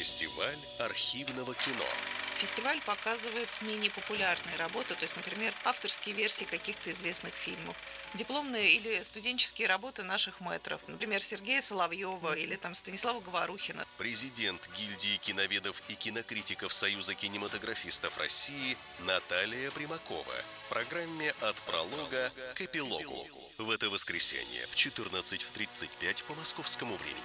Фестиваль архивного кино. Фестиваль показывает менее популярные работы, то есть, например, авторские версии каких-то известных фильмов, дипломные или студенческие работы наших мэтров, например, Сергея Соловьева или там Станислава Говорухина. Президент гильдии киноведов и кинокритиков Союза кинематографистов России Наталья Примакова в программе «От пролога к эпилогу». В это воскресенье в 14:35 по московскому времени.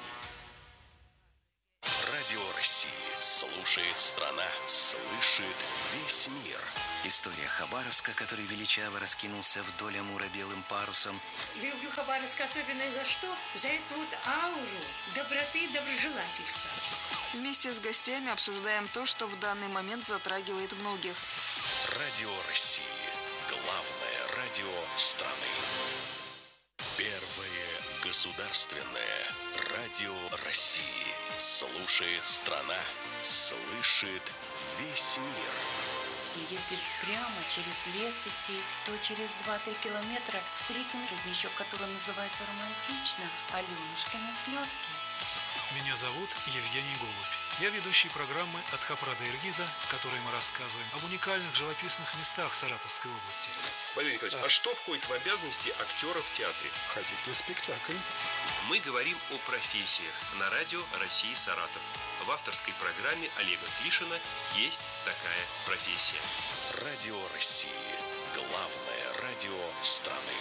Радио России. Слушает страна, слышит весь мир. История Хабаровска, который величаво раскинулся вдоль Амура белым парусом. Люблю Хабаровск особенно за что? За эту вот ауру доброты и доброжелательства. Вместе с гостями обсуждаем то, что в данный момент затрагивает многих. Радио России. Главное радио страны. Первое государственное радио России. Слушает страна, слышит весь мир. И если прямо через лес идти, то через 2-3 километра встретим родничок, который называется романтично «Аленушкины слезки». Меня зовут Евгений Голубь. Я ведущий программы «От Хапра до Иргиза», в которой мы рассказываем об уникальных живописных местах Саратовской области. Валерий Николаевич, а что входит в обязанности актера в театре? Ходить на спектакль. Мы говорим о профессиях на радио России Саратов. В авторской программе Олега Клишина «Есть такая профессия». Радио России. Главное радио страны.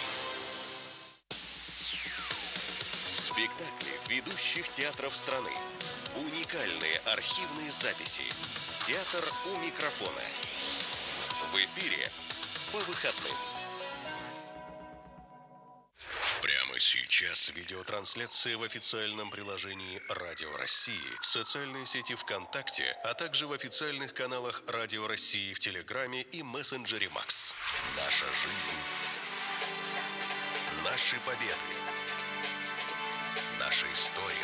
Спектакли ведущих театров страны. Уникальные архивные записи. Театр у микрофона. В эфире по выходным. Прямо сейчас видеотрансляция в официальном приложении Радио России, в социальной сети ВКонтакте, а также в официальных каналах Радио России в Телеграме и мессенджере Макс. Наша жизнь. Наши победы. Наша история.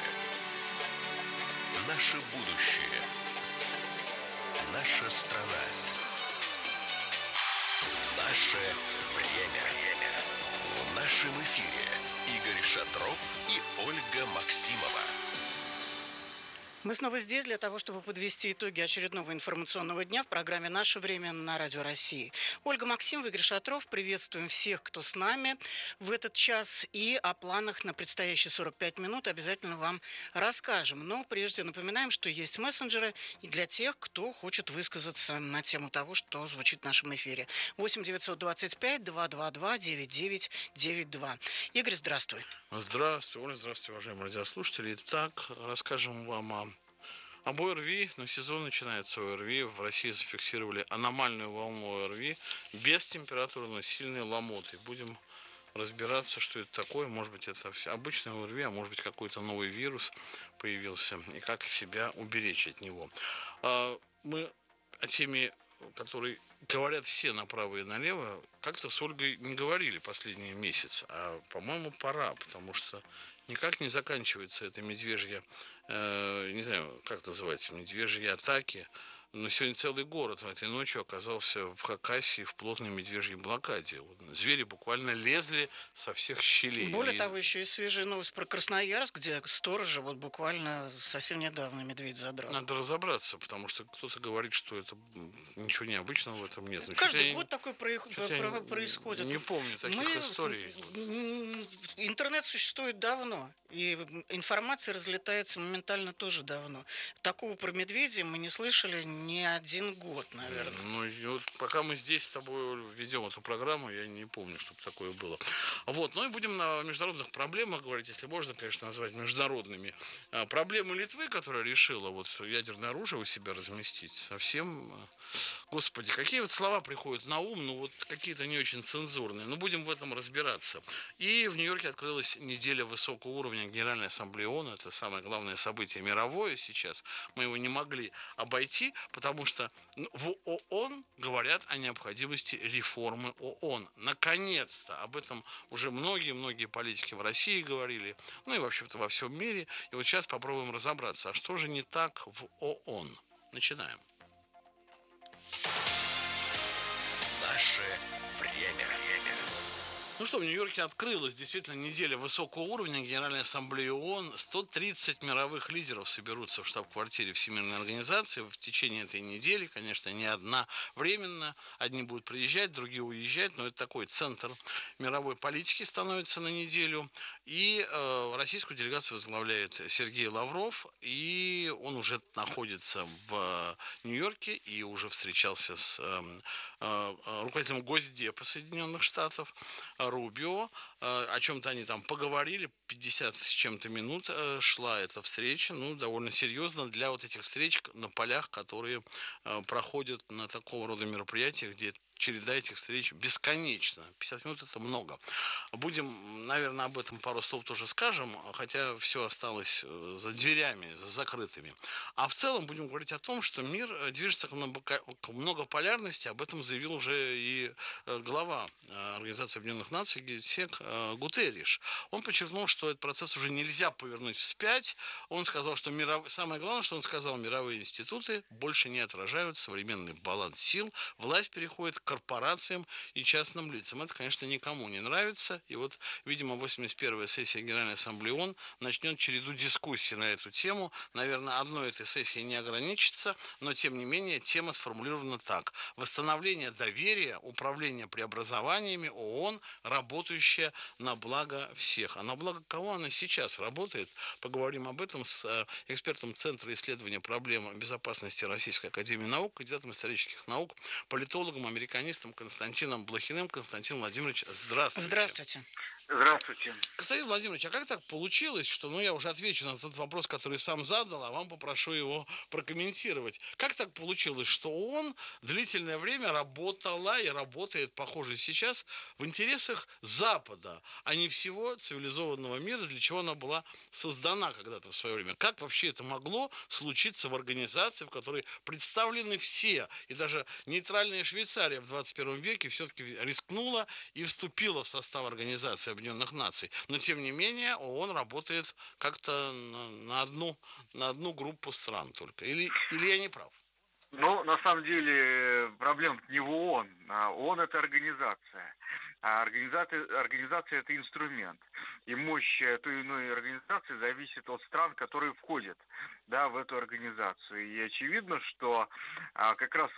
Наше будущее. Наша страна. Наше время. В нашем эфире Игорь Шатров и Ольга Максимова. Мы снова здесь для того, чтобы подвести итоги очередного информационного дня в программе «Наше время» на Радио России. Ольга Максимова, Игорь Шатров. Приветствуем всех, кто с нами в этот час. И о планах на предстоящие 45 минут обязательно вам расскажем. Но прежде напоминаем, что есть мессенджеры и для тех, кто хочет высказаться на тему того, что звучит в нашем эфире. 8 925 222 9992. Игорь, здравствуй. Здравствуй, Оля, здравствуйте, уважаемые радиослушатели. Итак, расскажем вам об ОРВИ. Но сезон начинается ОРВИ. В России зафиксировали аномальную волну ОРВИ без температуры, но сильные ломоты. Будем разбираться, что это такое. Может быть, это обычный ОРВИ, а может быть, какой-то новый вирус появился. И как себя уберечь от него. Мы о теме, которые говорят все направо и налево, как-то с Ольгой не говорили последние месяцы. А, по-моему, пора, потому что никак не заканчивается эта медвежья, не знаю, как это называется, медвежьи атаки. Но сегодня целый город этой ночью оказался в Хакасии в плотной медвежьей блокаде. Звери буквально лезли со всех щелей. Более того, еще и свежая новость про Красноярск, где сторожа вот буквально совсем недавно медведь задрал. Надо разобраться, потому что кто-то говорит, что это ничего необычного в этом нет. Но каждый год такое происходит. Не помню таких историй. Интернет существует давно, и информация разлетается моментально тоже давно. Такого про медведя мы не слышали не один год, наверное. Ну, и вот пока мы здесь с тобой ведем эту программу, я не помню, чтобы такое было. Вот, ну и будем на международных проблемах говорить, если можно, конечно, назвать международными. Проблемы Литвы, которая решила вот ядерное оружие у себя разместить, совсем... Господи, какие вот слова приходят на ум, ну вот какие-то не очень цензурные. Но будем в этом разбираться. И в Нью-Йорке открылась неделя высокого уровня Генеральной Ассамблеи ООН. Это самое главное событие мировое сейчас. Мы его не могли обойти, потому что в ООН говорят о необходимости реформы ООН. Наконец-то! Об этом уже многие политики в России говорили, ну и вообще-то во всем мире. И вот сейчас попробуем разобраться, а что же не так в ООН? Начинаем. Наше время. Ну что, в Нью-Йорке открылась действительно неделя высокого уровня Генеральной Ассамблеи ООН. 130 мировых лидеров соберутся в штаб-квартире Всемирной организации в течение этой недели. Конечно, не одна временно. Одни будут приезжать, другие уезжать, но это такой центр мировой политики становится на неделю. И российскую делегацию возглавляет Сергей Лавров, и он уже находится в Нью-Йорке и уже встречался с руководителем Госдепа Соединенных Штатов Рубио. О чем-то они там поговорили, 50 с чем-то минут шла эта встреча, довольно серьезно для вот этих встреч на полях, которые проходят на такого рода мероприятиях, где череда этих встреч бесконечна. 50 минут это много. Будем, наверное, об этом пару слов тоже скажем, хотя все осталось за дверями, за закрытыми. А в целом будем говорить о том, что мир движется к многополярности. Об этом заявил уже и глава Организации Объединенных Наций Генсек Гутерриш. Он подчеркнул, что этот процесс уже нельзя повернуть вспять. Он сказал, что самое главное, что он сказал, мировые институты больше не отражают современный баланс сил. Власть переходит к корпорациям и частным лицам. Это, конечно, никому не нравится. И вот, видимо, 81-я сессия Генеральной Ассамблеи ООН начнет череду дискуссий на эту тему. Наверное, одной этой сессии не ограничится, но, тем не менее, тема сформулирована так. Восстановление доверия, управление преобразованиями ООН, работающая на благо всех. А на благо кого она сейчас работает? Поговорим об этом с экспертом Центра исследования проблем безопасности Российской Академии Наук, кандидатом исторических наук, политологом, американистом Константином Блохиным. Константин Владимирович, здравствуйте. Здравствуйте. Здравствуйте. Константин Владимирович, а как так получилось, что, я уже отвечу на тот вопрос, который сам задал, а вам попрошу его прокомментировать. Как так получилось, что ООН длительное время работала и работает, похоже, сейчас в интересах Запада, а не всего цивилизованного мира, для чего она была создана когда-то в свое время? Как вообще это могло случиться в организации, в которой представлены все, и даже нейтральная Швейцария в 21 веке все-таки рискнула и вступила в состав организации Объединенных Наций. Но, тем не менее, ООН работает как-то на одну группу стран только. Или я не прав? На самом деле, проблема не в ООН. ООН – это организация. А организация – это инструмент. И мощь той или иной организации зависит от стран, которые входят, в эту организацию. И очевидно, что как раз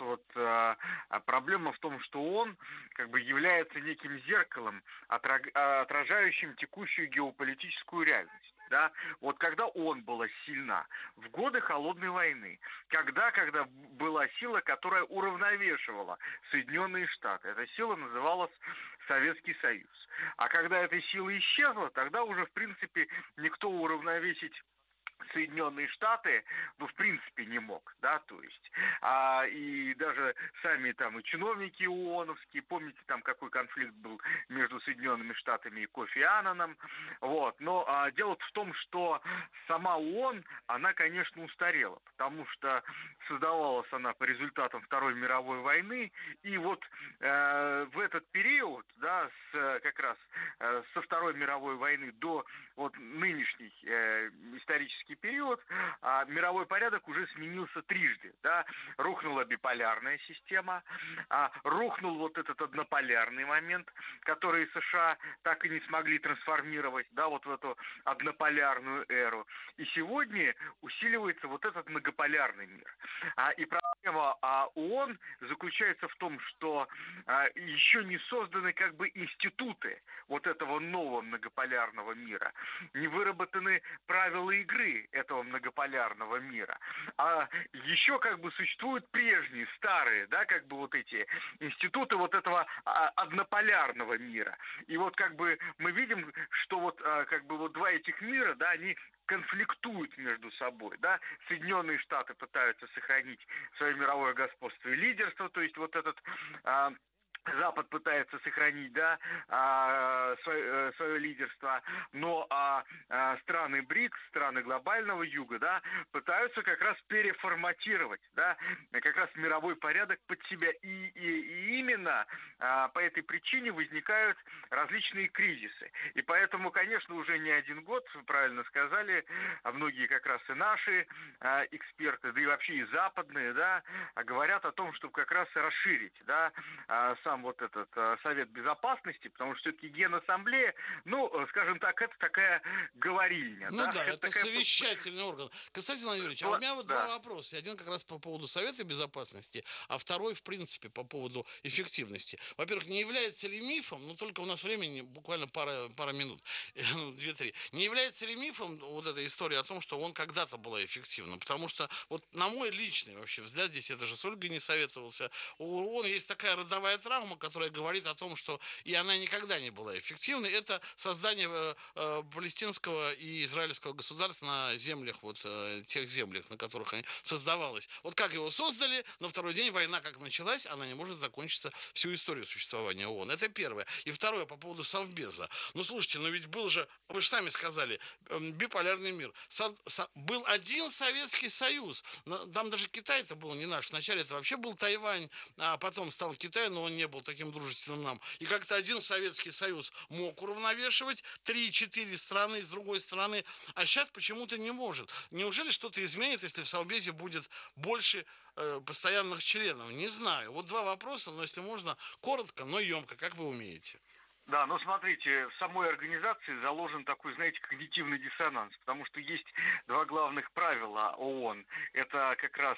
проблема в том, что ООН является неким зеркалом, отражающим текущую геополитическую реальность. Когда ООН была сильна, в годы Холодной войны, когда была сила, которая уравновешивала Соединенные Штаты, эта сила называлась Советский Союз. А когда эта сила исчезла, тогда уже, в принципе, никто уравновесить Соединенные Штаты, в принципе, не мог, то есть, и даже сами и чиновники ООНовские, помните, какой конфликт был между Соединенными Штатами и Кофи Аннаном, но дело в том, что сама ООН, она, конечно, устарела, потому что создавалась она по результатам Второй мировой войны, и в этот период, как раз со Второй мировой войны до нынешний исторический период, мировой порядок уже сменился трижды. Рухнула биполярная система, рухнул этот однополярный момент, который США так и не смогли трансформировать, в эту однополярную эру. И сегодня усиливается этот многополярный мир. И проблема ООН заключается в том, что еще не созданы институты этого нового многополярного мира, не выработаны правила игры этого многополярного мира. А еще существуют прежние, старые, эти институты этого однополярного мира. И мы видим, что два этих мира, они конфликтуют между собой, Соединенные Штаты пытаются сохранить свое мировое господство и лидерство, то есть этот Запад пытается сохранить, свое лидерство, но страны БРИКС, страны глобального юга, пытаются как раз переформатировать, как раз мировой порядок под себя. И именно по этой причине возникают различные кризисы. И поэтому, конечно, уже не один год, вы правильно сказали, а многие как раз и наши эксперты, да и вообще и западные, говорят о том, чтобы как раз расширить, сам там вот этот Совет Безопасности, потому что все-таки Генассамблея, скажем так, это такая говорильня. Ну да, это такая... совещательный орган. Константин Владимирович, а у меня вот два вопроса. Один как раз по поводу Совета Безопасности, а второй, в принципе, по поводу эффективности. Во-первых, не является ли мифом, только у нас времени буквально пара минут, 2-3, не является ли мифом вот эта история о том, что он когда-то была эффективна? Потому что, вот на мой личный вообще взгляд, здесь я даже с Ольгой не советовался, у ООН есть такая родовая травма, которая говорит о том, что и она никогда не была эффективной, это создание палестинского и израильского государства на землях, тех землях, на которых они создавалось. Вот как его создали, на второй день война как началась, она не может закончиться всю историю существования ООН. Это первое. И второе, по поводу Совбеза. Слушайте, ведь был же, вы же сами сказали, биполярный мир. Был один Советский Союз. Там даже Китай-то был не наш. Вначале это вообще был Тайвань, а потом стал Китай, но он не был таким дружественным нам. И как-то один Советский Союз мог уравновешивать 3-4 страны с другой стороны, а сейчас почему-то не может. Неужели что-то изменится, если в Совбезе будет больше постоянных членов? Не знаю. Вот два вопроса, но если можно, коротко, но емко, как вы умеете. Да, смотрите, в самой организации заложен такой, знаете, когнитивный диссонанс, потому что есть два главных правила ООН. Это как раз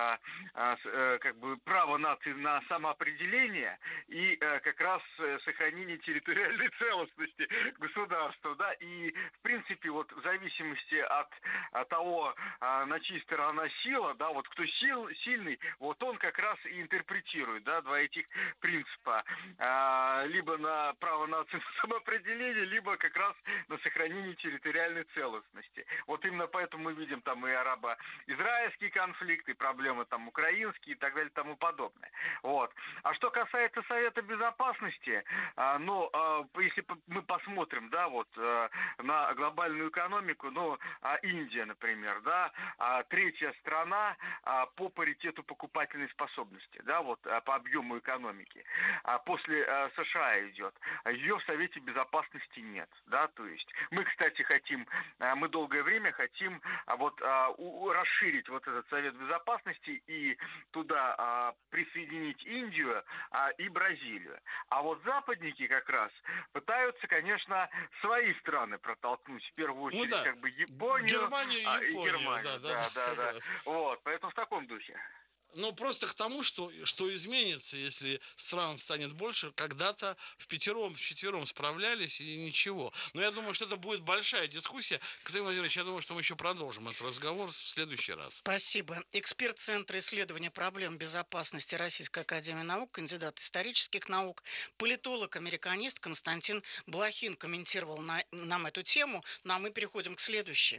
право нации на самоопределение и как раз сохранение территориальной целостности государства, да, и в принципе в зависимости от того, на чьей стороне сила, да, кто сильный, он как раз и интерпретирует, да, два этих принципа, либо на право нации на самоопределение, либо как раз на сохранение территориальной целостности. Именно поэтому мы видим там и арабо-израильский конфликт, и проблемы там украинские и так далее и тому подобное. А что касается Совета Безопасности, если мы посмотрим, да, на глобальную экономику, Индия, например, да, третья страна по паритету покупательной способности, да, по объему экономики. После США идет. Ее в Совете Безопасности нет, да, то есть мы, кстати, мы долгое время хотим расширить этот Совет Безопасности и туда присоединить Индию и Бразилию. А западники как раз пытаются, конечно, свои страны протолкнуть, в первую очередь, Японию, Германию и Японию, Германию, да. Поэтому в таком духе. Просто к тому, что изменится, если стран станет больше, когда-то вчетвером справлялись и ничего. Но я думаю, что это будет большая дискуссия. Константин Владимирович, я думаю, что мы еще продолжим этот разговор в следующий раз. Спасибо. Эксперт Центра исследования проблем безопасности Российской академии наук, кандидат исторических наук, политолог-американист Константин Блохин комментировал нам эту тему. А мы переходим к следующей.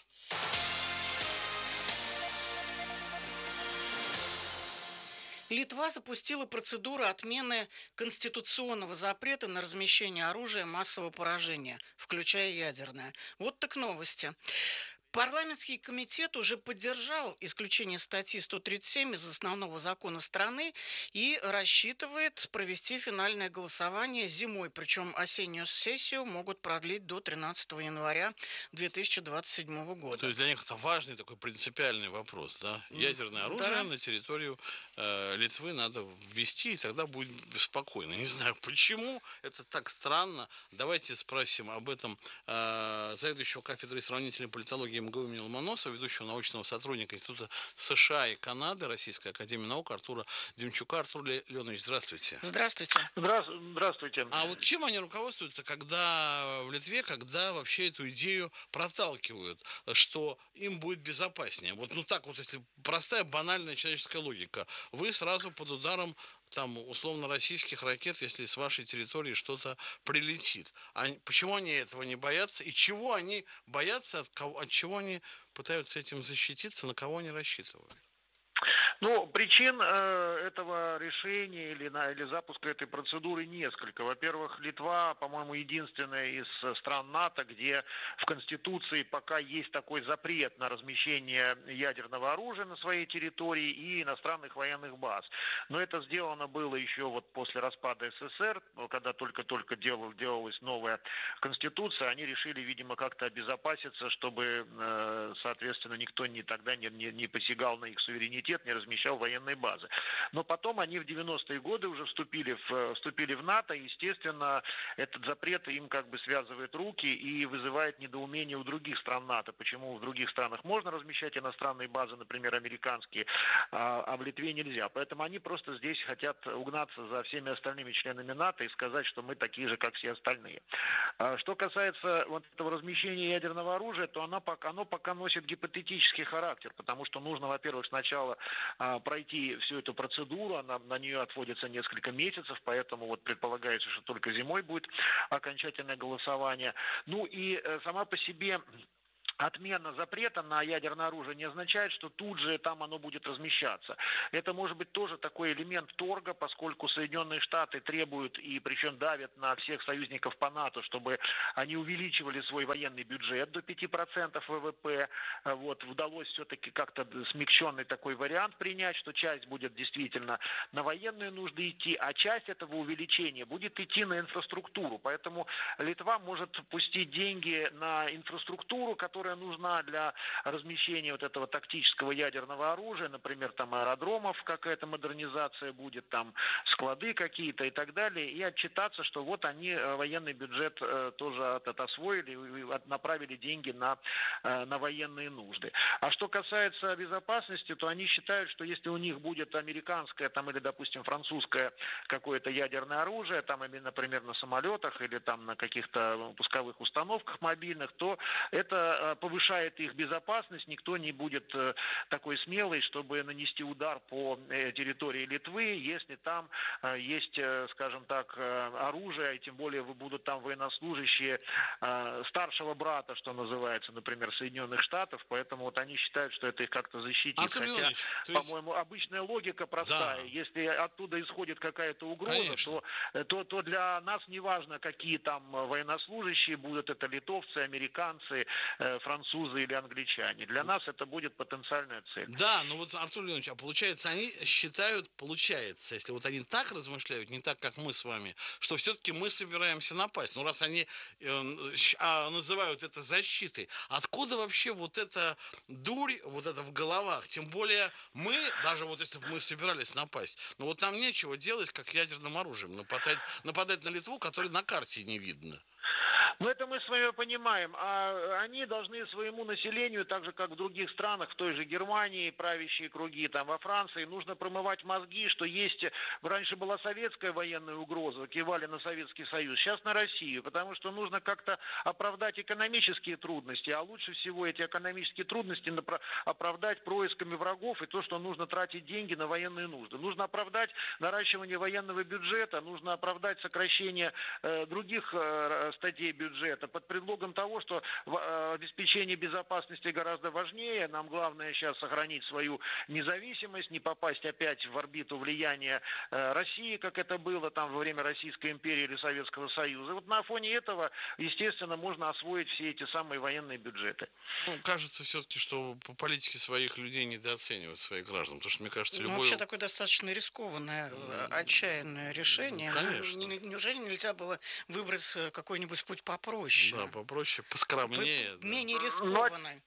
Литва запустила процедуру отмены конституционного запрета на размещение оружия массового поражения, включая ядерное. Вот так новости. Парламентский комитет уже поддержал исключение статьи 137 из основного закона страны и рассчитывает провести финальное голосование зимой. Причем осеннюю сессию могут продлить до 13 января 2027 года. То есть для них это важный такой принципиальный вопрос, да? Ядерное оружие на территорию Литвы надо ввести, и тогда будет спокойно. Не знаю, почему это так странно. Давайте спросим об этом заведующего кафедрой сравнительной политологии МГУ имени Ломоносова, ведущего научного сотрудника Института США и Канады Российской академии наук Артура Демчука. Артур Леонович, здравствуйте. Здравствуйте. Здравствуйте. А чем они руководствуются, когда в Литве, когда вообще эту идею проталкивают, что им будет безопаснее? Если простая, банальная человеческая логика, вы сразу под ударом условно российских ракет, если с вашей территории что-то прилетит. Почему они этого не боятся? И чего они боятся, от чего они пытаются этим защититься, на кого они рассчитывают? Причин этого решения или запуска этой процедуры несколько. Во-первых, Литва, по-моему, единственная из стран НАТО, где в Конституции пока есть такой запрет на размещение ядерного оружия на своей территории и иностранных военных баз. Но это сделано было еще после распада СССР, когда только-только делалась новая Конституция. Они решили, видимо, как-то обезопаситься, чтобы, соответственно, никто тогда не посягал на их суверенитет, не размещал размещал военные базы. Но потом они в 90-е годы уже вступили в НАТО, и, естественно, этот запрет им как бы связывает руки и вызывает недоумение у других стран НАТО. Почему в других странах можно размещать иностранные базы, например, американские, а в Литве нельзя. Поэтому они просто здесь хотят угнаться за всеми остальными членами НАТО и сказать, что мы такие же, как все остальные. Что касается вот этого размещения ядерного оружия, то оно пока носит гипотетический характер, потому что нужно, во-первых, сначала пройти всю эту процедуру, на нее отводится несколько месяцев, поэтому вот предполагается, что только зимой будет окончательное голосование. Ну и сама по себе отмена запрета на ядерное оружие не означает, что тут же там оно будет размещаться. Это может быть тоже такой элемент торга, поскольку Соединенные Штаты требуют и причем давят на всех союзников по НАТО, чтобы они увеличивали свой военный бюджет до 5% ВВП. Вот, удалось все-таки как-то смягченный такой вариант принять, что часть будет действительно на военные нужды идти, а часть этого увеличения будет идти на инфраструктуру. Поэтому Литва может пустить деньги на инфраструктуру, которая нужна для размещения вот этого тактического ядерного оружия, например, там аэродромов, какая-то модернизация будет, там склады какие-то и так далее, и отчитаться, что вот они военный бюджет тоже освоили и направили деньги на военные нужды. А что касается безопасности, то они считают, что если у них будет американское там, или, допустим, французское какое-то ядерное оружие, там, например, на самолетах или там на каких-то пусковых установках мобильных, то это повышает их безопасность, никто не будет такой смелый, чтобы нанести удар по территории Литвы, если там есть, скажем так, оружие, и тем более будут там военнослужащие старшего брата, что называется, например, Соединенных Штатов, поэтому вот они считают, что это их как-то защитит. Хотя, по-моему, обычная логика простая. Да. Если оттуда исходит какая-то угроза, то для нас не важно, какие там военнослужащие будут, это литовцы, американцы, французы или англичане. Для нас это будет потенциальная цель. Да, но вот, Артур Леонидович, а получается, они считают, если вот они так размышляют, не так, как мы с вами, что все-таки мы собираемся напасть. Ну, раз они называют это защитой, откуда вообще вот эта дурь, вот это в головах? Тем более мы, даже вот если бы мы собирались напасть, но вот нам нечего делать, как ядерным оружием, нападать на Литву, которой на карте не видно. Ну, это мы с вами понимаем. А они должны своему населению, так же, как в других странах, в той же Германии, правящие круги, там, во Франции, нужно промывать мозги, что есть... Раньше была советская военная угроза, кивали на Советский Союз, сейчас на Россию, потому что нужно как-то оправдать экономические трудности, а лучше всего эти экономические трудности оправдать происками врагов и то, что нужно тратить деньги на военные нужды. Нужно оправдать наращивание военного бюджета, нужно оправдать сокращение других статей бюджета под предлогом того, что обеспечение безопасности гораздо важнее. Нам главное сейчас сохранить свою независимость, не попасть опять в орбиту влияния России, как это было там во время Российской империи или Советского Союза. Вот на фоне этого, естественно, можно освоить все эти самые военные бюджеты. Ну, кажется все-таки, что по политике своих людей недооценивают своих граждан, потому что, мне кажется, вообще такое достаточно рискованное, отчаянное решение. Конечно. Неужели нельзя было выбрать какой-нибудь путь попроще? Да, попроще, поскромнее. Менее рискованный.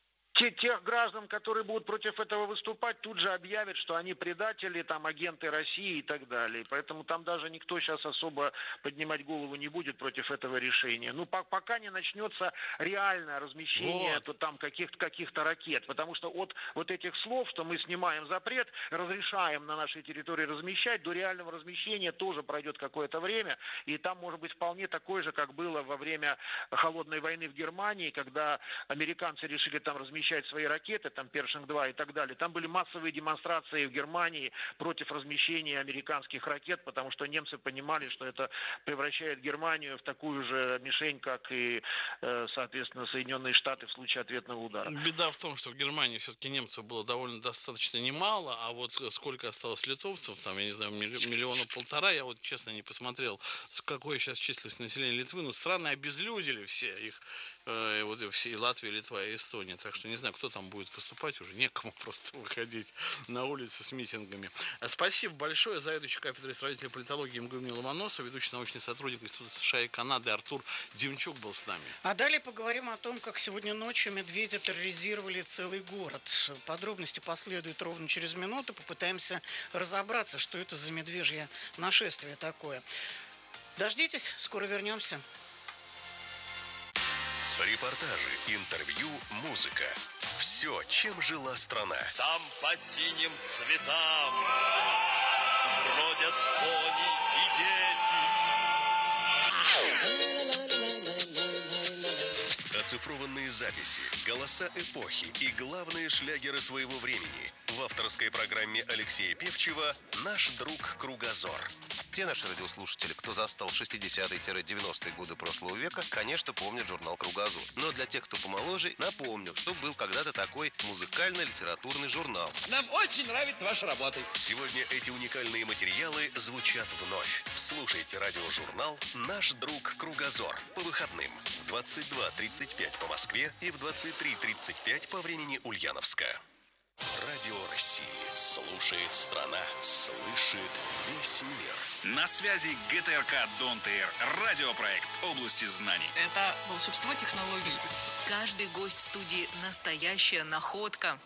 Тех граждан, которые будут против этого выступать, тут же объявят, что они предатели, там, агенты России и так далее. Поэтому там даже никто сейчас особо поднимать голову не будет против этого решения. Ну, пока не начнется реальное размещение там каких-то ракет. Потому что от вот этих слов, что мы снимаем запрет, разрешаем на нашей территории размещать, до реального размещения тоже пройдет какое-то время. И там может быть вполне такое же, как было во время Холодной войны в Германии, когда американцы решили там размещать свои ракеты, там Першинг-2 и так далее. Там были массовые демонстрации в Германии против размещения американских ракет, потому что немцы понимали, что это превращает Германию в такую же мишень, как и, соответственно, Соединенные Штаты в случае ответного удара. Беда в том, что в Германии все-таки немцев было довольно достаточно немало, а вот сколько осталось литовцев, там, я не знаю, 1,5 миллиона, я вот честно не посмотрел, какое сейчас численность населения Литвы, но страны обезлюдили все, их вот и все, и Латвия, и Литва, и Эстония. Так что не знаю, кто там будет выступать, уже некому просто выходить на улицу с митингами. Спасибо большое. Заведующий кафедрой строительной политологии МГУ имени Ломоносова, ведущий научный сотрудник Института США и Канады Артур Демчук был с нами. А далее поговорим о том, как сегодня ночью медведи терроризировали целый город. Подробности последуют ровно через минуту. Попытаемся разобраться, что это за медвежье нашествие такое. Дождитесь, скоро вернемся. Репортажи, интервью, музыка. Все, чем жила страна. Там по синим цветам бродят кони и дети. Оцифрованные записи, голоса эпохи и главные шлягеры своего времени. В авторской программе Алексея Певчева «Наш друг Кругозор». Те наши радиослушатели, кто застал 60-е-90-е годы прошлого века, конечно, помнят журнал «Кругозор». Но для тех, кто помоложе, напомню, что был когда-то такой музыкально-литературный журнал. Нам очень нравится ваша работа. Сегодня эти уникальные материалы звучат вновь. Слушайте радиожурнал «Наш друг Кругозор» по выходным в 22:35 по Москве и в 23:35 по времени Ульяновска. Радио России. Слушает страна. Слышит весь мир. На связи ГТРК Дон ТР. Радиопроект области знаний. Это волшебство технологий. Каждый гость студии – настоящая находка.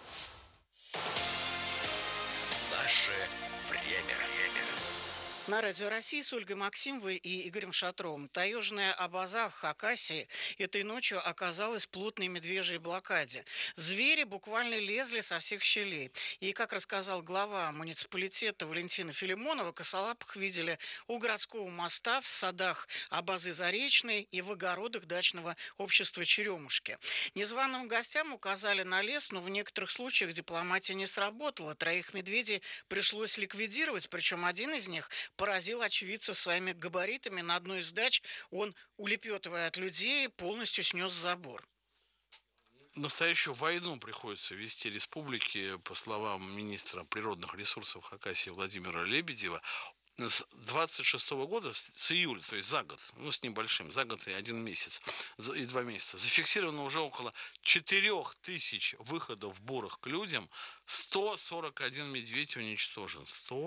Наше время. На Радио России с Ольгой Максимовой и Игорем Шатровым. Таежная обоза в Хакасии этой ночью оказалась в плотной медвежьей блокаде. Звери буквально лезли со всех щелей. И, как рассказал глава муниципалитета Валентина Филимонова, косолапых видели у городского моста, в садах обозы Заречной и в огородах дачного общества Черемушки. Незваным гостям указали на лес, но в некоторых случаях дипломатия не сработала. 3 медведей пришлось ликвидировать, причем один из них поразил очевидцев своими габаритами. На одной из дач он, улепетывая от людей, полностью снес забор. Настоящую войну приходится вести республике, по словам министра природных ресурсов Хакасии Владимира Лебедева. С 26 года, с июля, то есть за год, с небольшим, за год и 1 месяц, и 2 месяца, зафиксировано уже около 4000 выходов бурых к людям, 141 медведь уничтожен.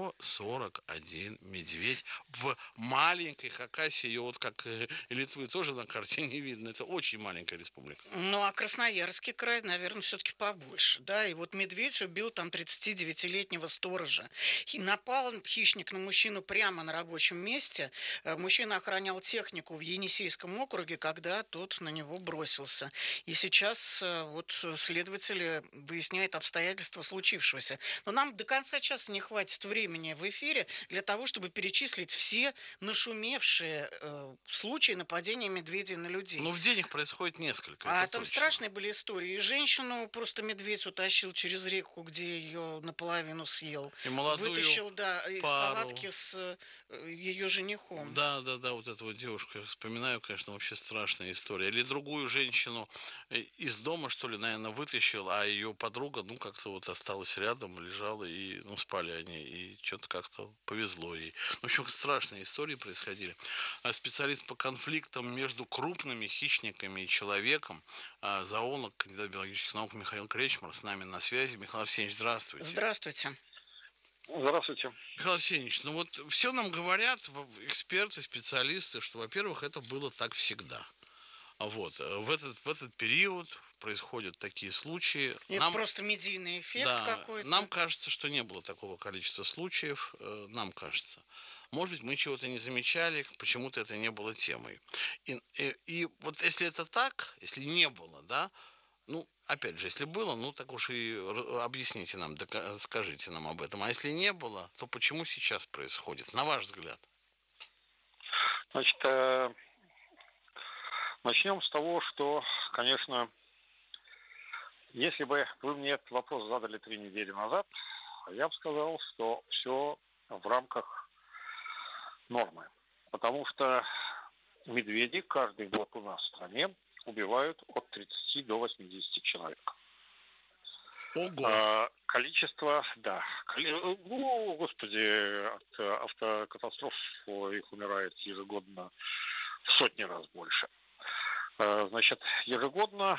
141 медведь в маленькой Хакасии, ее вот как и Литвы тоже на карте не видно, это очень маленькая республика. Ну, а Красноярский край, наверное, все-таки побольше, да, и вот медведь убил там 39-летнего сторожа. И напал хищник на мужчину прямо на рабочем месте. Мужчина охранял технику в Енисейском округе, когда тот на него бросился. И сейчас вот следователи выясняют обстоятельства случившегося. Но нам до конца часа не хватит времени в эфире для того, чтобы перечислить все нашумевшие случаи нападения медведей на людей. Ну, в день их происходит несколько. А там точно страшные были истории. И женщину просто медведь утащил через реку, где ее наполовину съел. И молодую вытащил, да, из пару. палатки с ее женихом. Да, вот эту вот девушку я вспоминаю, конечно, вообще страшная история. Или другую женщину из дома, что ли, наверное, вытащил, а ее подруга, как-то вот осталась рядом, лежала, и, спали они, и что-то как-то повезло ей. В общем, страшные истории происходили. Специалист по конфликтам между крупными хищниками и человеком, зоолог, кандидат биологических наук Михаил Кречмар с нами на связи. Михаил Арсеньевич, здравствуйте. Здравствуйте. Здравствуйте. Михаил Арсеньевич, все нам говорят эксперты, специалисты, что, во-первых, это было так всегда. Вот. В этот период происходят такие случаи. Это просто медийный эффект какой-то. Нам кажется, что не было такого количества случаев. Нам кажется. Может быть, мы чего-то не замечали, почему-то это не было темой. И вот если это так, если не было, да, опять же, если было, так уж и объясните нам, скажите нам об этом. А если не было, то почему сейчас происходит, на ваш взгляд? Значит, начнем с того, что, конечно, если бы вы мне этот вопрос задали 3 недели назад, я бы сказал, что все в рамках нормы. Потому что медведи каждый год у нас в стране убивают от 30 до 80 человек. Ого! Количество, да. Господи, от автокатастроф их умирает ежегодно в сотни раз больше. Значит, ежегодно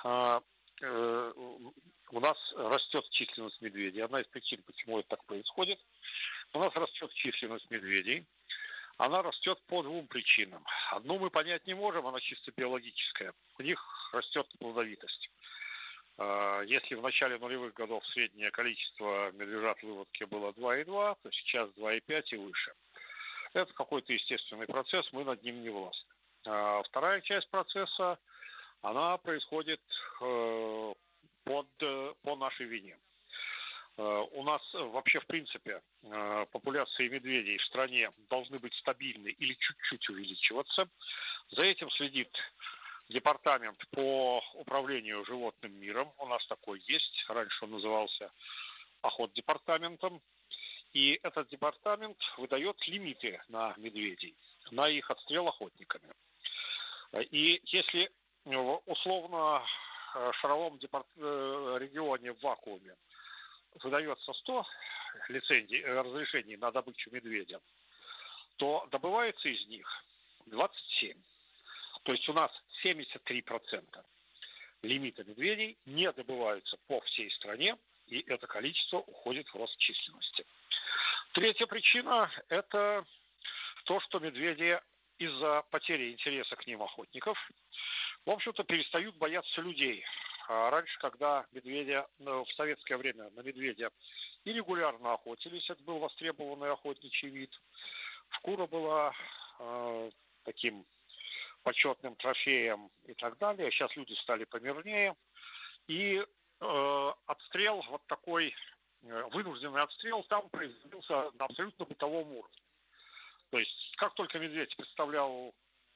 у нас растет численность медведей. Одна из причин, почему это так происходит, у нас растет численность медведей. Она растет по двум причинам. Одну мы понять не можем, она чисто биологическая. У них растет плодовитость. Если в начале нулевых годов среднее количество медвежат в выводке было 2,2, то сейчас 2,5 и выше. Это какой-то естественный процесс, мы над ним не властны. Вторая часть процесса, она происходит по нашей вине. У нас вообще, в принципе, популяции медведей в стране должны быть стабильны или чуть-чуть увеличиваться. За этим следит департамент по управлению животным миром. У нас такой есть. Раньше он назывался охотдепартаментом. И этот департамент выдает лимиты на медведей, на их отстрел охотниками. И если условно в шаровом регионе в вакууме выдается 100 разрешений на добычу медведя, то добывается из них 27. То есть у нас 73% лимита медведей не добываются по всей стране, и это количество уходит в рост численности. Третья причина – это то, что медведи из-за потери интереса к ним охотников, в общем-то, перестают бояться людей. Раньше, когда в советское время на медведя и регулярно охотились, это был востребованный охотничий вид. Шкура была таким почетным трофеем и так далее. Сейчас люди стали помирнее. И отстрел, вот такой вынужденный отстрел, там производился на абсолютно бытовом уровне. То есть, как только медведь представлял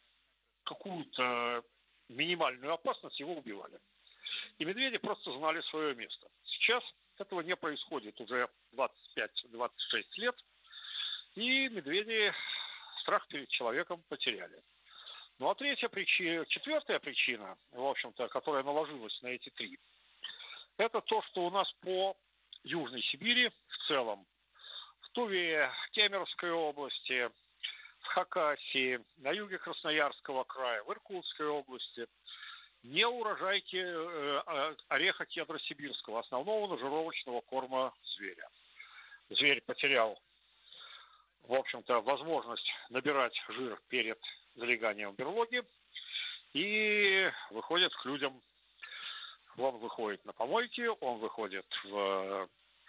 какую-то минимальную опасность, его убивали. И медведи просто знали свое место. Сейчас этого не происходит уже 25-26 лет. И медведи страх перед человеком потеряли. Ну а четвертая причина, в общем-то, которая наложилась на эти три, это то, что у нас по Южной Сибири в целом, в Туве, в Кемеровской области, в Хакасии, на юге Красноярского края, в Иркутской области не урожайки ореха кедра сибирского, основного нажировочного корма зверя. Зверь потерял, в общем-то, возможность набирать жир перед залеганием в берлоге и выходит к людям. Он выходит на помойки, он выходит в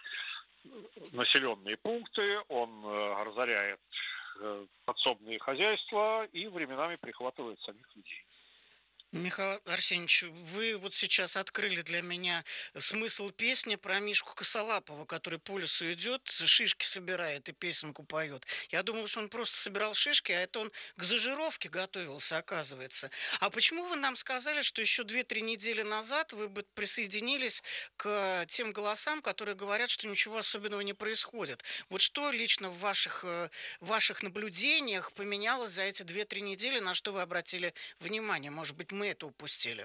населенные пункты, он разоряет подсобные хозяйства и временами прихватывает самих людей. Михаил Арсеньевич, вы вот сейчас открыли для меня смысл песни про Мишку Косолапова, который по лесу идет, шишки собирает и песенку поет. Я думал, что он просто собирал шишки, а это он к зажировке готовился, оказывается. А почему вы нам сказали, что еще 2-3 недели назад вы бы присоединились к тем голосам, которые говорят, что ничего особенного не происходит? Вот что лично в ваших наблюдениях поменялось за эти 2-3 недели, на что вы обратили внимание? Может быть, мы это упустили?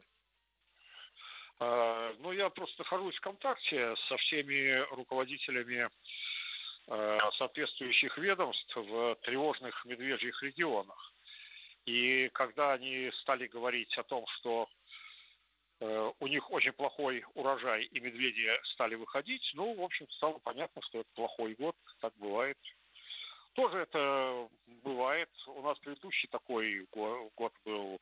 Ну, я просто нахожусь в контакте со всеми руководителями соответствующих ведомств в тревожных медвежьих регионах. И когда они стали говорить о том, что у них очень плохой урожай, и медведи стали выходить, ну, в общем, стало понятно, что это плохой год, так бывает. Тоже это бывает. У нас предыдущий такой год был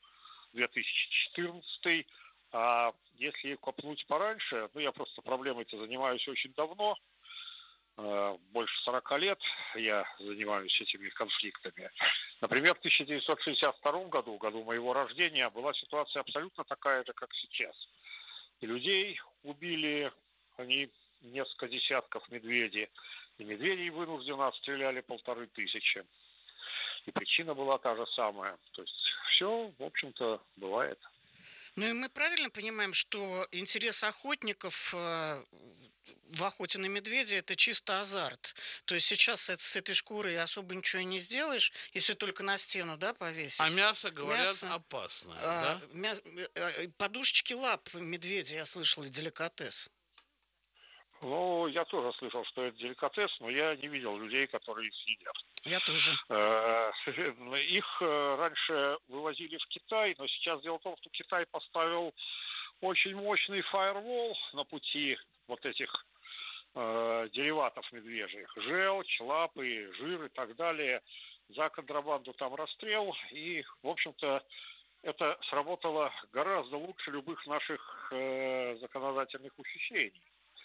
2014, а если копнуть пораньше, ну, я просто проблемой-то занимаюсь очень давно, больше 40 лет я занимаюсь этими конфликтами. Например, в 1962 году, году моего рождения, была ситуация абсолютно такая же, как сейчас. И людей убили, они несколько десятков медведей, и медведей вынужденно отстреляли 1500. И причина была та же самая. То есть все, в общем-то, бывает. Ну и мы правильно понимаем, что интерес охотников в охоте на медведя – это чисто азарт. То есть сейчас с этой шкурой особо ничего не сделаешь, если только на стену, да, повесить. А мясо, говорят, опасное, да? Подушечки лап медведя, я слышала, деликатес. Ну, я тоже слышал, что это деликатес, но я не видел людей, которые их съедят. Я тоже. Их раньше вывозили в Китай, но сейчас дело в том, что Китай поставил очень мощный фаервол на пути вот этих дериватов медвежьих. Желчь, лапы, жир и так далее. За контрабанду там расстрел. И, в общем-то, это сработало гораздо лучше любых наших законодательных ухищрений.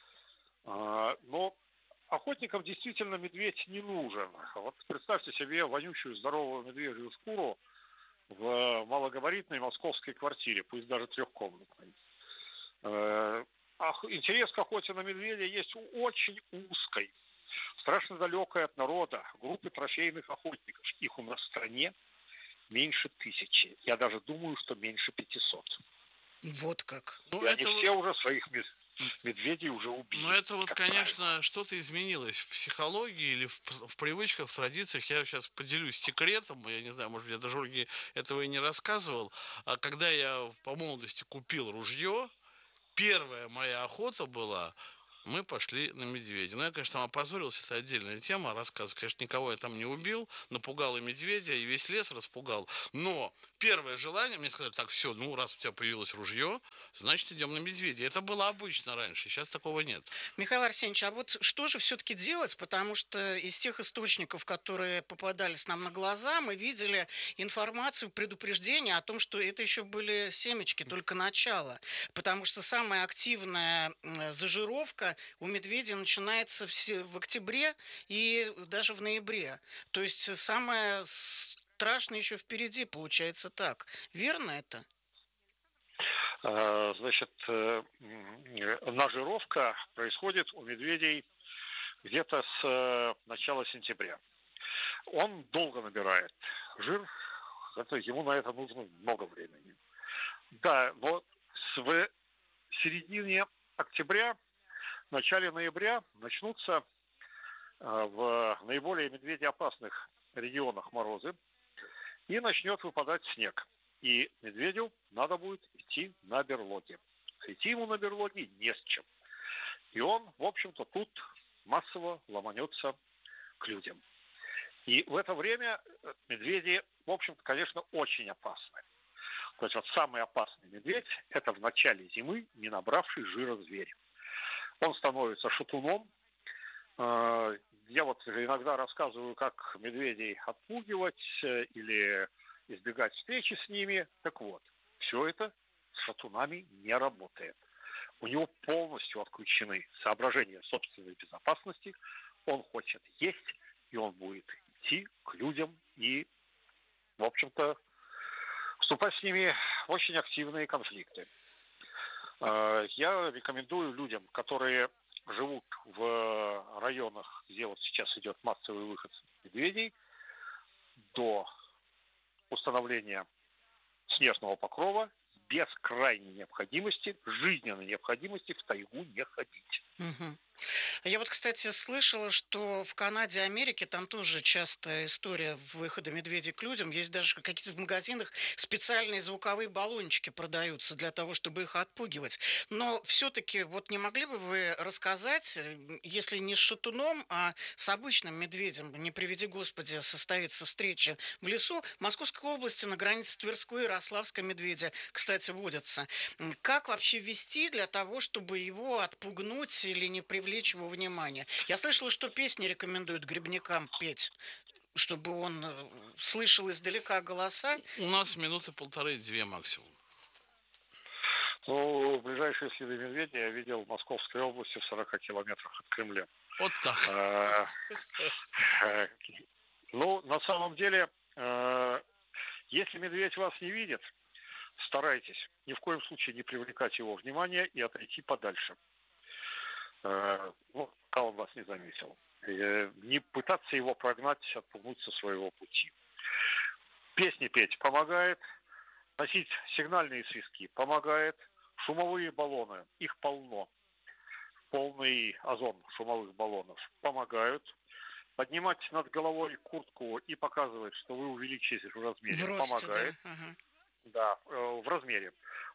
Но охотникам действительно медведь не нужен. Вот представьте себе вонючую здоровую медвежью шкуру в малогабаритной московской квартире, пусть даже трехкомнатной. Интерес к охоте на медведя есть у очень узкой, страшно далекой от народа группы трофейных охотников. Их у нас в стране меньше 1000. Я даже думаю, что меньше 500. Вот как. И они все уже своих медведей уже убили. Ну, это вот, конечно, что-то изменилось в психологии или в привычках, в традициях. Я сейчас поделюсь секретом, я не знаю, может быть, я даже Ольге этого и не рассказывал. А когда я по молодости купил ружье, первая моя охота была, мы пошли на медведя. Ну, я, конечно, там опозорился, это отдельная тема, рассказывать. Конечно, никого я там не убил, напугал и медведя, и весь лес распугал. Но первое желание, мне сказали, так, все, ну, раз у тебя появилось ружье, значит, идем на медведя. Это было обычно раньше, сейчас такого нет. Михаил Арсеньевич, а вот что же все-таки делать? Потому что из тех источников, которые попадались нам на глаза, мы видели информацию, предупреждение о том, что это еще были семечки, только начало. Потому что самая активная зажировка у медведя начинается в октябре и даже в ноябре. То есть самое страшное еще впереди, получается так. Верно это? Значит, нажировка происходит у медведей где-то с начала сентября. Он долго набирает жир, ему на это нужно много времени. Да, но в середине октября, в начале ноября начнутся в наиболее медведеопасных регионах морозы, и начнет выпадать снег. И медведю надо будет идти на берлоги. Идти ему на берлоги не с чем. И он, в общем-то, тут массово ломанется к людям. И в это время медведи, в общем-то, конечно, очень опасны. То есть вот самый опасный медведь – это в начале зимы не набравший жира зверь. Он становится шатуном. Я вот иногда рассказываю, как медведей отпугивать или избегать встречи с ними. Так вот, все это с шатунами не работает. У него полностью отключены соображения собственной безопасности. Он хочет есть, и он будет идти к людям и, в общем-то, вступать с ними в очень активные конфликты. Я рекомендую людям, которые живут в районах, где вот сейчас идет массовый выход медведей, до установления снежного покрова без крайней необходимости, жизненной необходимости в тайгу не ходить. Угу. Я вот, кстати, слышала, что в Канаде, Америке там тоже частая история выхода медведей к людям. Есть даже в каких-то магазинах специальные звуковые баллончики продаются для того, чтобы их отпугивать. Но все-таки вот не могли бы вы рассказать, если не с шатуном, а с обычным медведем, не приведи Господи, состоится встреча в лесу, в Московской области на границе Тверской и Ярославской медведя, кстати, водятся. Как вообще вести для того, чтобы его отпугнуть или не привлечь его внимание? Я слышала, что песни рекомендуют грибникам петь, чтобы он слышал издалека голоса. У нас минуты 1,5-2 максимум. Ну, ближайшие следы медведя я видел в Московской области в 40 километрах от Кремля. Вот так. Ну, на самом деле, если медведь вас не видит, старайтесь ни в коем случае не привлекать его внимание и отойти подальше. Пока он вас не заметил. Не пытаться его прогнать, отпугнуть со своего пути. Песни петь помогает. Носить сигнальные свистки помогает. Шумовые баллоны, их полно. Полный озон шумовых баллонов помогают. Поднимать над головой куртку и показывать, что вы увеличились в размере, помогает. Да? Ага. Да, в размере.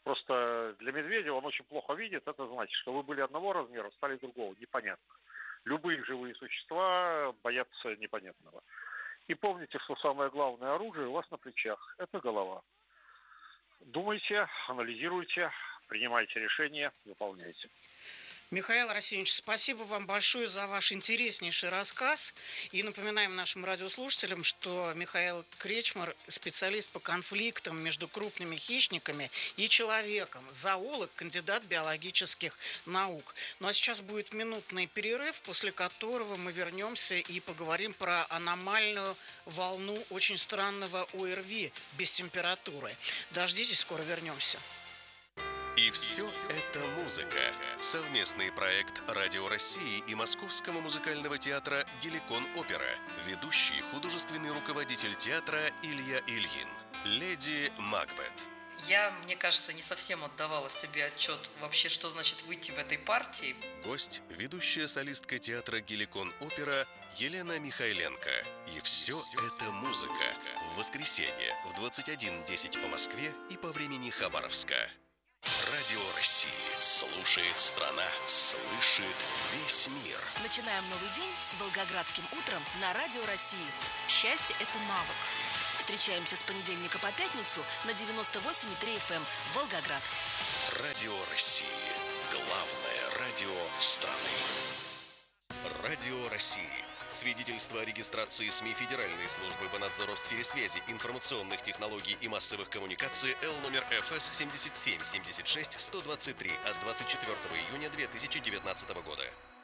Просто для медведя он очень плохо видит. Это значит, что вы были одного размера, стали другого. Непонятно. Любые живые существа боятся непонятного. И помните, что самое главное оружие у вас на плечах – это голова. Думайте, анализируйте, принимайте решения, выполняйте. Михаил Арсеньевич, спасибо вам большое за ваш интереснейший рассказ. И напоминаем нашим радиослушателям, что Михаил Кречмар – специалист по конфликтам между крупными хищниками и человеком, зоолог, кандидат биологических наук. Ну а сейчас будет минутный перерыв, после которого мы вернемся и поговорим про аномальную волну очень странного ОРВИ без температуры. Дождитесь, скоро вернемся. И все это музыка. Совместный проект Радио России и Московского музыкального театра «Геликон Опера». Ведущий художественный руководитель театра Илья Ильин. Леди Макбет. Я, мне кажется, не совсем отдавала себе отчет вообще, что значит выйти в этой партии. Гость – ведущая солистка театра «Геликон Опера» Елена Михайленко. И все это музыка. В воскресенье в 21:10 по Москве и по времени Хабаровска. Радио России. Слушает страна. Слышит весь мир. Начинаем новый день с Волгоградским утром на Радио России. Счастье – это навык. Встречаемся с понедельника по пятницу на 98,3 FM Волгоград. Радио России. Главное радио страны. Радио России. Свидетельство о регистрации СМИ Федеральной службы по надзору в сфере связи, информационных технологий и массовых коммуникаций Л номер ФС 77-76-123 от 24 июня 2019 года.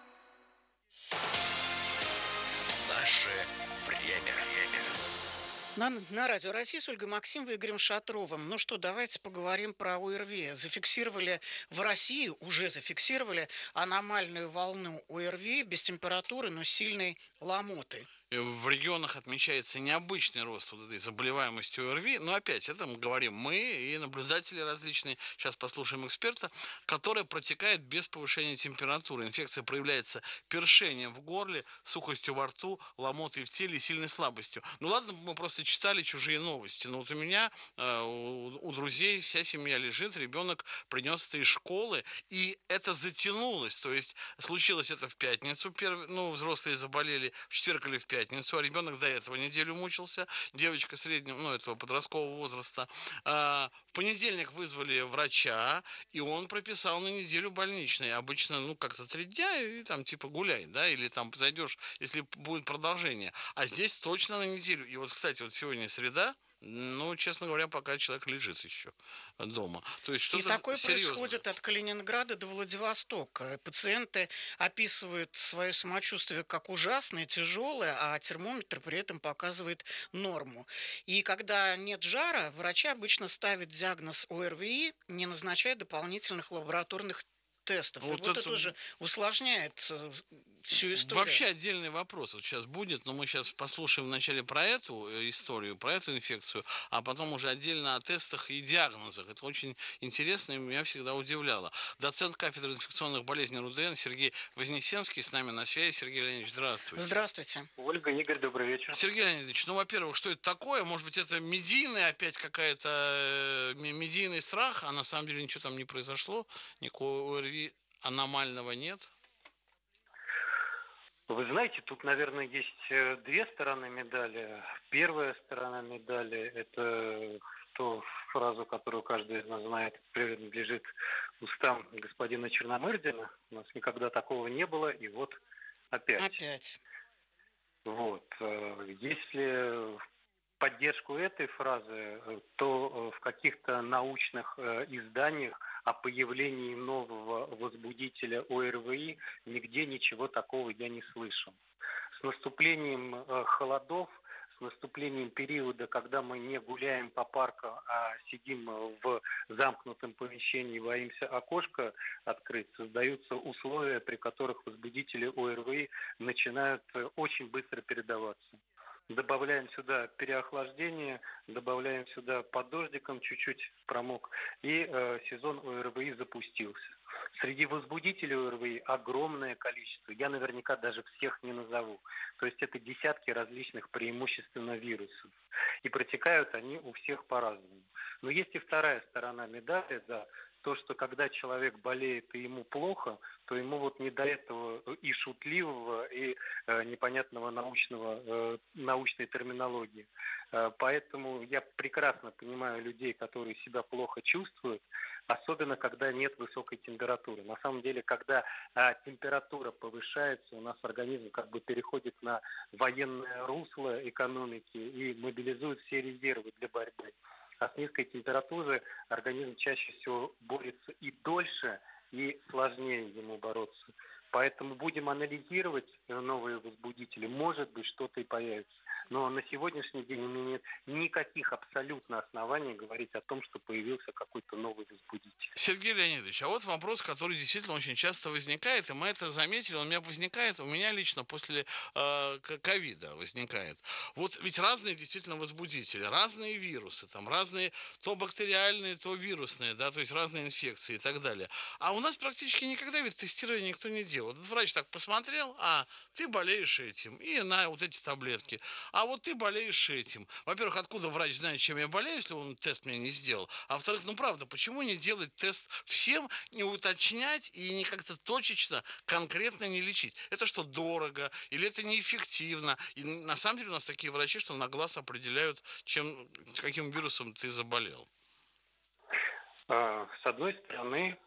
Наше время. На Радио России с Ольгой Максимовой и Игорем Шатровым. Ну что, давайте поговорим про ОРВИ. Уже зафиксировали аномальную волну ОРВИ без температуры, но сильной ломоты. В регионах отмечается необычный рост вот этой заболеваемости ОРВИ. Но опять, это мы говорим мы и наблюдатели различные. Сейчас послушаем эксперта, который протекает без повышения температуры. Инфекция проявляется першением в горле, сухостью во рту, ломотой в теле и сильной слабостью. Ну ладно, мы просто читали чужие новости. Но вот у меня, у друзей вся семья лежит, ребенок принес это из школы, и это затянулось. То есть случилось это в пятницу, взрослые заболели в четверг или в пятницу, а ребенок до этого неделю мучился, девочка среднего, этого подросткового возраста. В понедельник вызвали врача, и он прописал на неделю больничный. Обычно, как-то 3 дня, и там типа гуляй, да, или там зайдешь, если будет продолжение. А здесь точно на неделю. И вот, кстати, сегодня среда, честно говоря, пока человек лежит еще дома. То есть что-то и такое серьезное происходит от Калининграда до Владивостока. Пациенты описывают свое самочувствие как ужасное, тяжелое, а термометр при этом показывает норму. И когда нет жара, врачи обычно ставят диагноз ОРВИ, не назначая дополнительных лабораторных тестов. Вот это тоже усложняет всю историю. Вообще отдельный вопрос вот сейчас будет, но мы сейчас послушаем вначале про эту историю, про эту инфекцию, а потом уже отдельно о тестах и диагнозах. Это очень интересно и меня всегда удивляло. Доцент кафедры инфекционных болезней РУДН Сергей Вознесенский с нами на связи. Сергей Леонидович, здравствуйте. Здравствуйте. Ольга, Игорь, добрый вечер. Сергей Леонидович, во-первых, что это такое? Может быть, это медийный опять какая-то медийный страх, а на самом деле ничего там не произошло, никакого ОРВИ аномального нет? Вы знаете, тут, наверное, есть 2 стороны медали. Первая сторона медали – это ту фразу, которую каждый из нас знает, принадлежит устам господина Черномырдина. У нас никогда такого не было, и вот опять. Вот. Если в поддержку этой фразы, то в каких-то научных изданиях о появлении нового возбудителя ОРВИ нигде ничего такого я не слышал. С наступлением холодов, с наступлением периода, когда мы не гуляем по парку, а сидим в замкнутом помещении и боимся окошко открыть, создаются условия, при которых возбудители ОРВИ начинают очень быстро передаваться. Добавляем сюда переохлаждение, добавляем сюда под дождиком чуть-чуть промок, и сезон ОРВИ запустился. Среди возбудителей ОРВИ огромное количество. Я наверняка даже всех не назову. То есть это десятки различных преимущественно вирусов. И протекают они у всех по-разному. Но есть и вторая сторона медали, да, то, что когда человек болеет и ему плохо, то ему вот не до этого и шутливого, и непонятного научной терминологии. Поэтому я прекрасно понимаю людей, которые себя плохо чувствуют, особенно когда нет высокой температуры. На самом деле, когда температура повышается, у нас организм как бы переходит на военное русло экономики и мобилизует все резервы для борьбы. А с низкой температурой организм чаще всего борется и дольше, и сложнее ему бороться. Поэтому будем анализировать новые возбудители. Может быть, что-то и появится. Но на сегодняшний день у меня нет никаких абсолютно оснований говорить о том, что появился какой-то новый возбудитель. Сергей Леонидович, а вот вопрос, который действительно очень часто возникает, и мы это заметили, он у меня лично после ковида возникает. Вот ведь разные действительно возбудители, разные вирусы, там разные то бактериальные, то вирусные, да, то есть разные инфекции и так далее. А у нас практически никогда ведь тестирование никто не делал. Вот врач так посмотрел, ты болеешь этим, и на вот эти таблетки. А вот ты болеешь этим. Во-первых, откуда врач знает, чем я болею, если он тест мне не сделал? А во-вторых, правда, почему не делать тест всем, не уточнять и не как-то точечно, конкретно не лечить? Это что, дорого? Или это неэффективно? И на самом деле у нас такие врачи, что на глаз определяют, каким вирусом ты заболел. С одной стороны,